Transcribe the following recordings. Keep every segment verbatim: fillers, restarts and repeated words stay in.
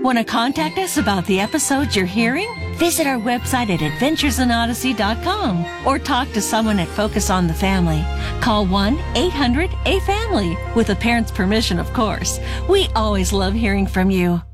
Want to contact us about the episodes you're hearing? Visit our website at adventures in odyssey dot com or talk to someone at Focus on the Family. Call one eight hundred A family, with a parent's permission, of course. We always love hearing from you.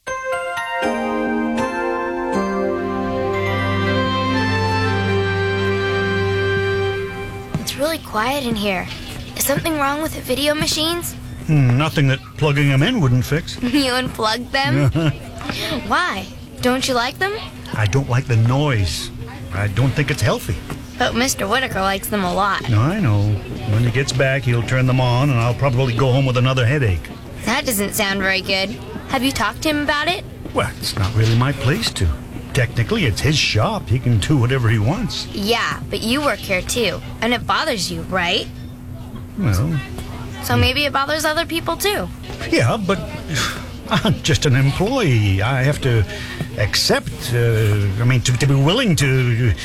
It's really quiet in here. Is something wrong with the video machines? Nothing that plugging them in wouldn't fix. You unplugged them? Why? Don't you like them? I don't like the noise. I don't think it's healthy. But Mister Whitaker likes them a lot. No, I know. When he gets back, he'll turn them on, and I'll probably go home with another headache. That doesn't sound very good. Have you talked to him about it? Well, it's not really my place to. Technically, it's his shop. He can do whatever he wants. Yeah, but you work here too, and it bothers you, right? Well... So maybe it bothers other people too. Yeah, but I'm just an employee. I have to accept, uh, I mean, to, to be willing to...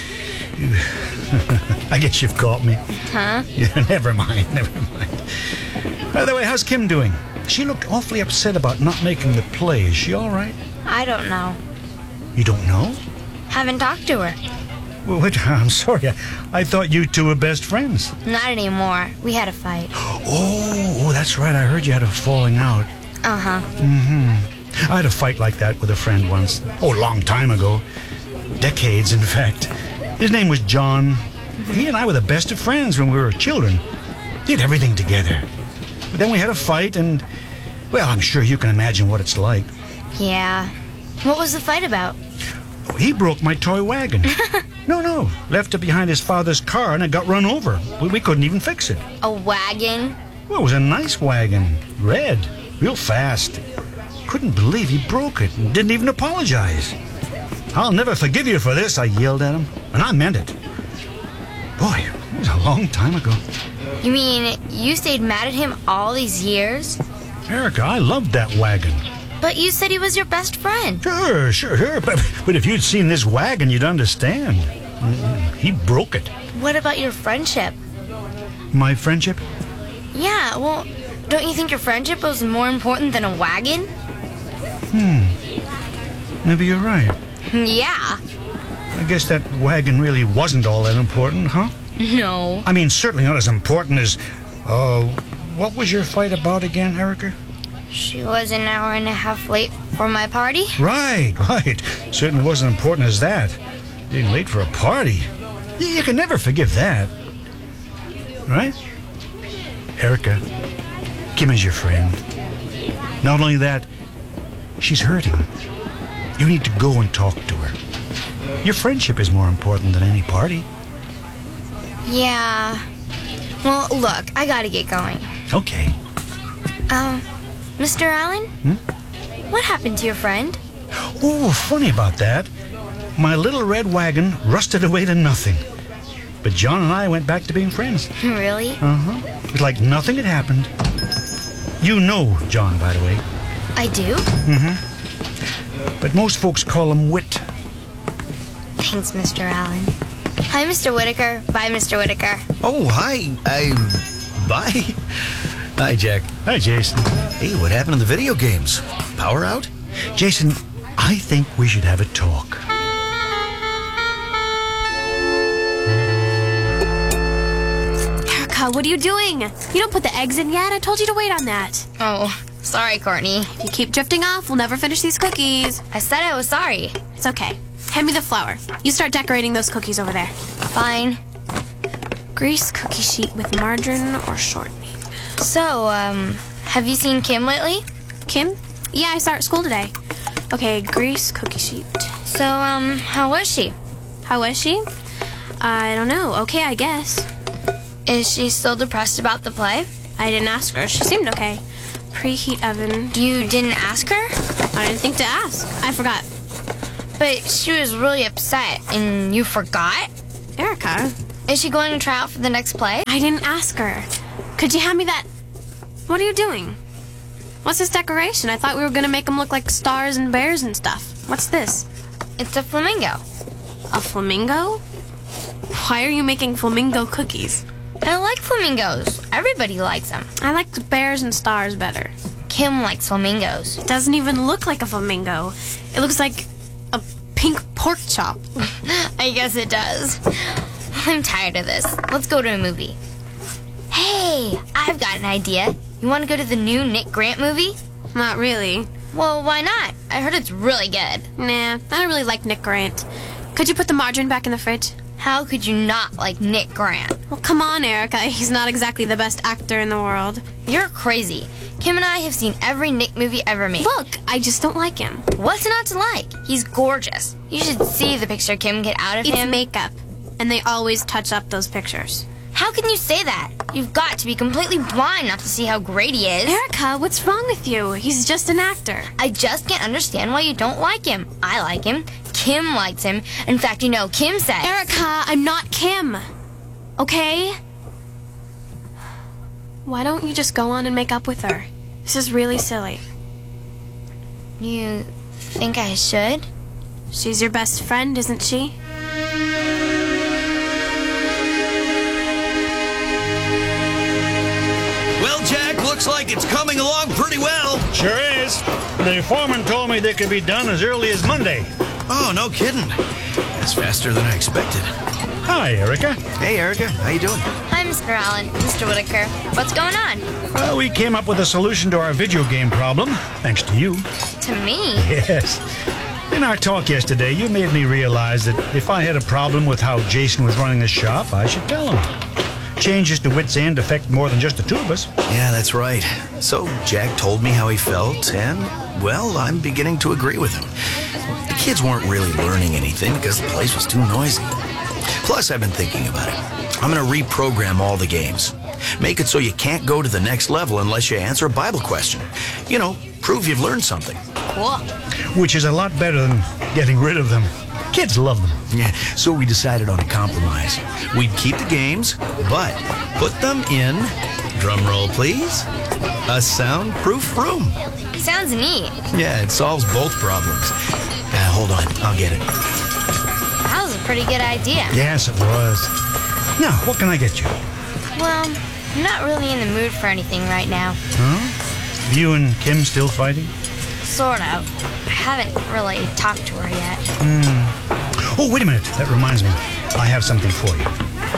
I guess you've caught me. Huh? Yeah, never mind, never mind. By the way, how's Kim doing? She looked awfully upset about not making the play. Is she all right? I don't know. You don't know? Haven't talked to her. Well, wait, I'm sorry. I, I thought you two were best friends. Not anymore. We had a fight. Oh, oh, that's right. I heard you had a falling out. Uh-huh. Mm-hmm. I had a fight like that with a friend once. Oh, a long time ago. Decades, in fact. His name was John. He and I were the best of friends when we were children. Did everything together. But then we had a fight, and, well, I'm sure you can imagine what it's like. Yeah. What was the fight about? Oh, he broke my toy wagon. No, no. Left it behind his father's car, and it got run over. We, we couldn't even fix it. A wagon? Well, it was a nice wagon. Red. Real fast. Couldn't believe he broke it and didn't even apologize. I'll never forgive you for this, I yelled at him. And I meant it. Boy, it was a long time ago. You mean you stayed mad at him all these years? Erica, I loved that wagon. But you said he was your best friend. Sure, sure, sure. But, but if you'd seen this wagon, you'd understand. He broke it. What about your friendship? My friendship? Yeah, well, don't you think your friendship was more important than a wagon? Hmm. Maybe you're right. Yeah. I guess that wagon really wasn't all that important, huh? No. I mean, certainly not as important as... Uh, what was your fight about again, Erica? She was an hour and a half late for my party. Right, right. Certainly wasn't important as that. Being late for a party. You can never forgive that. Right? Erica, Kim is your friend. Not only that, she's hurting. You need to go and talk to her. Your friendship is more important than any party. Yeah. Well, look, I gotta get going. Okay. Um, Mister Allen? Hmm? What happened to your friend? Oh, funny about that. My little red wagon rusted away to nothing. But John and I went back to being friends. Really? Uh-huh. It was like nothing had happened. You know John, by the way. I do? Mm-hmm. But most folks call him Whit. Thanks, Mister Allen. Hi, Mister Whitaker. Bye, Mister Whitaker. Oh, hi. I... Bye. Hi, Jack. Hi, Jason. Hey, what happened to the video games? Power out? Jason, I think we should have a talk. Erica, what are you doing? You don't put the eggs in yet. I told you to wait on that. Oh, sorry, Courtney. If you keep drifting off, we'll never finish these cookies. I said I was sorry. It's okay. Hand me the flour. You start decorating those cookies over there. Fine. Grease cookie sheet with margarine or shortening. So, um, have you seen Kim lately? Kim? Yeah, I saw her at school today. Okay, grease cookie sheet. So, um, how was she? How was she? I don't know. Okay, I guess. Is she still depressed about the play? I didn't ask her. She seemed okay. Preheat oven. You didn't ask her? I didn't think to ask. I forgot. But she was really upset, and you forgot? Erica? Is she going to try out for the next play? I didn't ask her. Could you hand me that? What are you doing? What's this decoration? I thought we were going to make them look like stars and bears and stuff. What's this? It's a flamingo. A flamingo? Why are you making flamingo cookies? I like flamingos. Everybody likes them. I like the bears and stars better. Kim likes flamingos. It doesn't even look like a flamingo. It looks like a pink pork chop. I guess it does. I'm tired of this. Let's go to a movie. Hey, I've got an idea. You want to go to the new Nick Grant movie? Not really. Well, why not? I heard it's really good. Nah, I don't really like Nick Grant. Could you put the margarine back in the fridge? How could you not like Nick Grant? Well, come on, Erica. He's not exactly the best actor in the world. You're crazy. Kim and I have seen every Nick movie ever made. Look, I just don't like him. What's not to like? He's gorgeous. You should see the picture Kim get out of It's him. makeup, and they always touch up those pictures. How can you say that? You've got to be completely blind not to see how great he is. Erica, what's wrong with you? He's just an actor. I just can't understand why you don't like him. I like him. Kim likes him. In fact, you know, Kim said... Erica, I'm not Kim. Okay? Why don't you just go on and make up with her? This is really silly. You think I should? She's your best friend, isn't she? Well, Jack, looks like it's coming along pretty well. Sure is. The foreman told me they could be done as early as Monday. Oh, no kidding. That's faster than I expected. Hi, Erica. Hey, Erica. How you doing? Hi, Mister Allen. Mister Whitaker. What's going on? Well, we came up with a solution to our video game problem, thanks to you. To me? Yes. In our talk yesterday, you made me realize that if I had a problem with how Jason was running the shop, I should tell him. Changes to Wits End affect more than just the two of us. Yeah, that's right. So Jack told me how he felt, and, well, I'm beginning to agree with him. The kids weren't really learning anything because the place was too noisy. Plus, I've been thinking about it. I'm going to reprogram all the games. Make it so you can't go to the next level unless you answer a Bible question. You know, prove you've learned something. Cool. Which is a lot better than getting rid of them. Kids love them. Yeah, so we decided on a compromise. We'd keep the games, but put them in, drum roll please, a soundproof room. Sounds neat. Yeah, it solves both problems. Uh, hold on, I'll get it. That was a pretty good idea. Yes, it was. Now, what can I get you? Well, I'm not really in the mood for anything right now. Huh? You and Kim still fighting? Sort of. I haven't really talked to her yet. Hmm. Oh, wait a minute. That reminds me. I have something for you.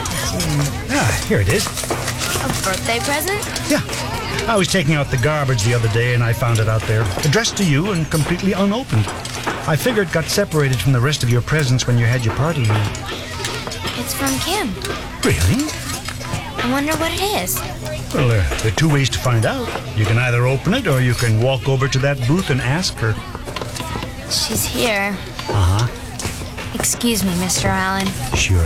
Ah, here it is. A birthday present? Yeah. I was taking out the garbage the other day and I found it out there, addressed to you and completely unopened. I figured it got separated from the rest of your presents when you had your party. It's from Kim. Really? I wonder what it is. Well, there, there are two ways to find out. You can either open it or you can walk over to that booth and ask her. She's here. Uh-huh. Excuse me, Mister Allen. Sure.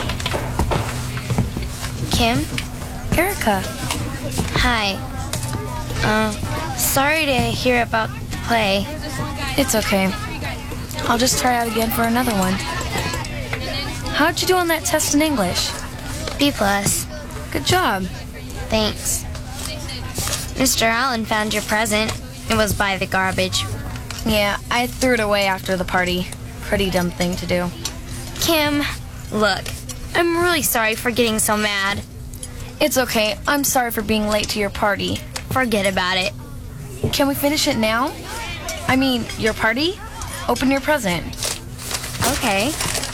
Kim? Erica. Hi. Uh, sorry to hear about the play. It's okay. I'll just try out again for another one. How'd you do on that test in English? B plus. Good job. Thanks. Mister Allen found your present. It was by the garbage. Yeah, I threw it away after the party. Pretty dumb thing to do. Kim, look. I'm really sorry for getting so mad. It's okay. I'm sorry for being late to your party. Forget about it. Can we finish it now? I mean, your party? Open your present. Okay.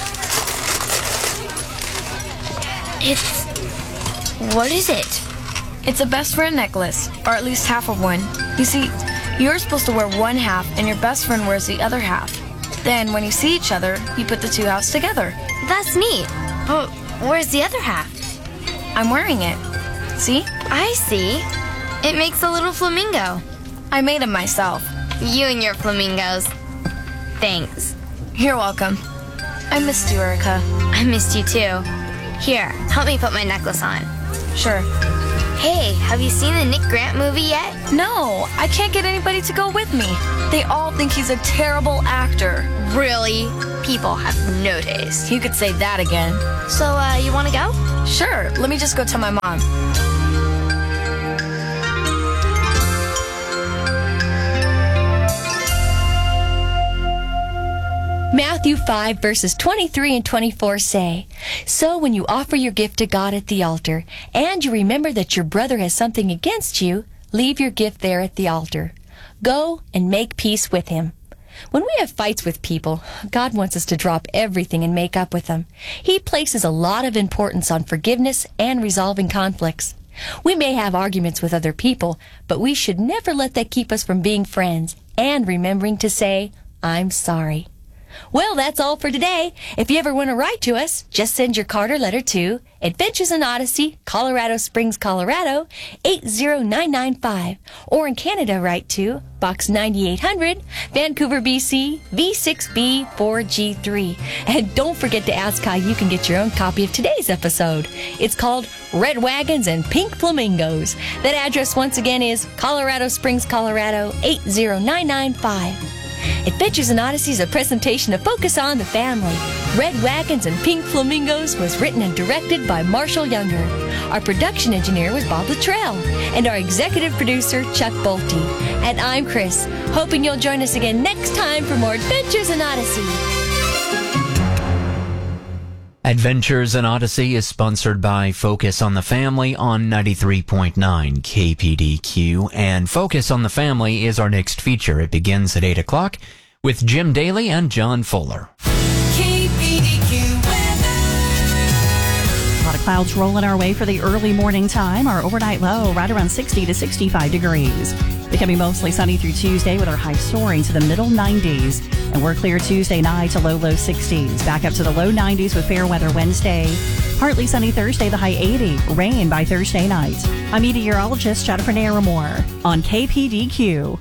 It's... What is it? It's a best friend necklace, or at least half of one. You see, you're supposed to wear one half, and your best friend wears the other half. Then, when you see each other, you put the two halves together. That's neat. But where's the other half? I'm wearing it. See? I see. It makes a little flamingo. I made them myself. You and your flamingos. Thanks. You're welcome. I missed you, Erica. I missed you too. Here, help me put my necklace on. Sure. Hey, have you seen the Nick Grant movie yet? No, I can't get anybody to go with me. They all think he's a terrible actor. Really? People have no taste. You could say that again. So, uh, you want to go? Sure, let me just go tell my mom. Matthew five, verses twenty-three and twenty-four say, "So when you offer your gift to God at the altar, and you remember that your brother has something against you, leave your gift there at the altar. Go and make peace with him. When we have fights with people, God wants us to drop everything and make up with them. He places a lot of importance on forgiveness and resolving conflicts. We may have arguments with other people, but we should never let that keep us from being friends and remembering to say, I'm sorry. Well, that's all for today. If you ever want to write to us, just send your card or letter to Adventures in Odyssey, Colorado Springs, Colorado, eight zero nine nine five. Or in Canada, write to Box ninety-eight hundred, Vancouver, B C, V six B four G three. And don't forget to ask how you can get your own copy of today's episode. It's called Red Wagons and Pink Flamingos. That address once again is Colorado Springs, Colorado, eight zero nine nine five. Adventures in Odyssey is a presentation of Focus on the Family. Red Wagons and Pink Flamingos was written and directed by Marshall Younger. Our production engineer was Bob Luttrell, and our executive producer, Chuck Bolte. And I'm Chris, hoping you'll join us again next time for more Adventures in Odyssey. Adventures in Odyssey is sponsored by Focus on the Family on ninety-three point nine K P D Q, and Focus on the Family is our next feature. It begins at eight o'clock with Jim Daly and John Fuller. K P D Q weather. A lot of clouds rolling our way for the early morning time. Our overnight low right around sixty to sixty-five degrees. Becoming mostly sunny through Tuesday with our high soaring to the middle nineties. And we're clear Tuesday night to low, low sixties. Back up to the low nineties with fair weather Wednesday. Partly sunny Thursday, the high eighty. Rain by Thursday night. I'm meteorologist Jennifer Naramore on K P D Q.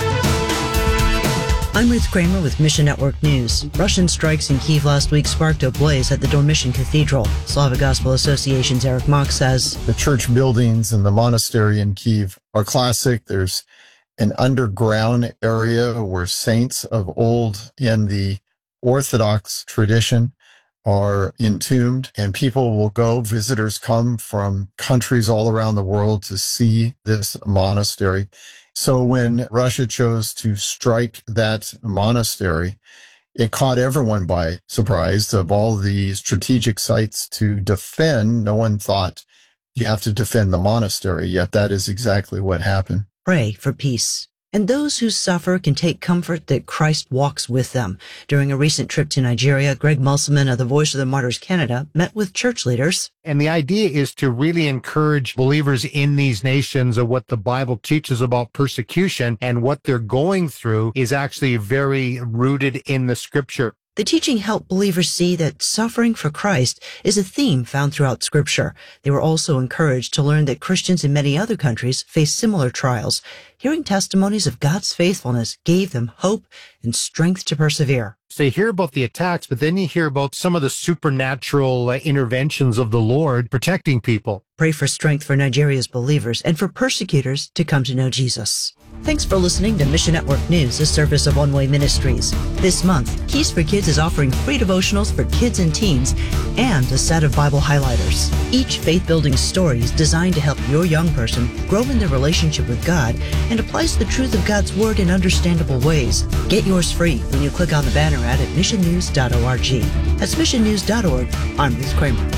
I'm Ruth Kramer with Mission Network News. Russian strikes in Kyiv last week sparked a blaze at the Dormition Cathedral. Slavic Gospel Association's Eric Mock says, the church buildings and the monastery in Kyiv are classic. There's an underground area where saints of old in the Orthodox tradition are entombed, and people will go, visitors come from countries all around the world to see this monastery. So when Russia chose to strike that monastery, it caught everyone by surprise. Of all the strategic sites to defend, no one thought you have to defend the monastery, yet that is exactly what happened. Pray for peace. And those who suffer can take comfort that Christ walks with them. During a recent trip to Nigeria, Greg Musselman of the Voice of the Martyrs Canada met with church leaders. And the idea is to really encourage believers in these nations of what the Bible teaches about persecution, and what they're going through is actually very rooted in the Scripture. The teaching helped believers see that suffering for Christ is a theme found throughout Scripture. They were also encouraged to learn that Christians in many other countries face similar trials. Hearing testimonies of God's faithfulness gave them hope and strength to persevere. So you hear about the attacks, but then you hear about some of the supernatural uh, interventions of the Lord protecting people. Pray for strength for Nigeria's believers and for persecutors to come to know Jesus. Thanks for listening to Mission Network News, a service of One Way Ministries. This month, Keys for Kids is offering free devotionals for kids and teens and a set of Bible highlighters. Each faith-building story is designed to help your young person grow in their relationship with God and applies the truth of God's Word in understandable ways. Get yours free when you click on the banner ad at mission news dot org. That's mission news dot org. I'm Ruth Kramer.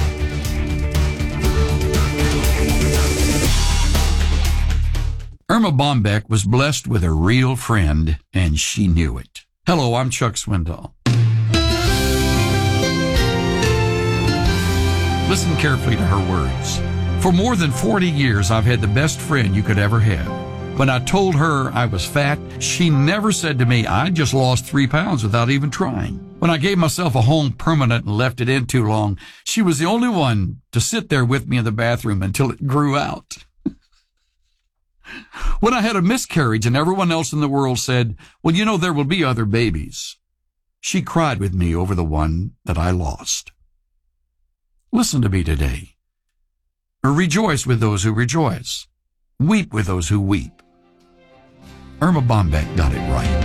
Irma Bombeck was blessed with a real friend, and she knew it. Hello, I'm Chuck Swindoll. Listen carefully to her words. For more than forty years, I've had the best friend you could ever have. When I told her I was fat, she never said to me, I just lost three pounds without even trying. When I gave myself a home permanent and left it in too long, she was the only one to sit there with me in the bathroom until it grew out. When I had a miscarriage and everyone else in the world said, well, you know, there will be other babies, she cried with me over the one that I lost. Listen to me today. Rejoice with those who rejoice. Weep with those who weep. Irma Bombeck got it right.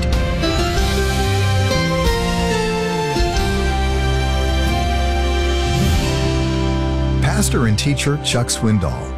Pastor and teacher Chuck Swindoll